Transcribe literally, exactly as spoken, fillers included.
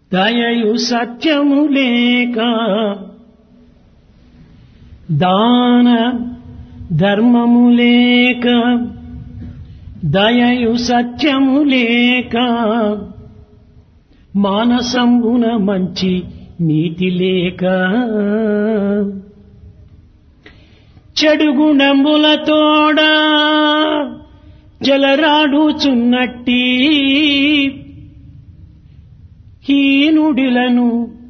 దయయు సత్యము లేక దాన ధర్మము లేక దయయు సత్యము లేక మానసంబున మంచి నీతి లేక చెడు గుణములతోడ జలరాడుచున్నట్టి హీనుడిలను